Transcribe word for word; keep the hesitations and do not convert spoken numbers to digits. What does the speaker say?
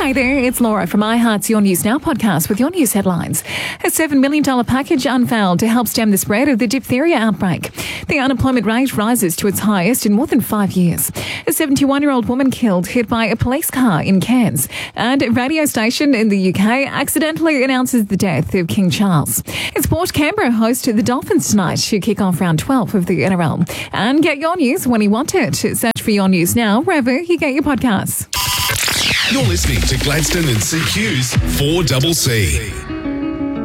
Hey there, it's Laura from iHeart's Your News Now podcast with your news headlines. A seven million dollars package unveiled to help stem the spread of the diphtheria outbreak. The unemployment rate rises to its highest in more than five years. A seventy-one-year-old woman killed hit by a police car in Cairns. And a radio station in the U K accidentally announces the death of King Charles. In sport, Canberra host the Dolphins tonight to kick off round twelve of the N R L. And get your news when you want it. Search for Your News Now wherever you get your podcasts. You're listening to Gladstone and C Q's four C C.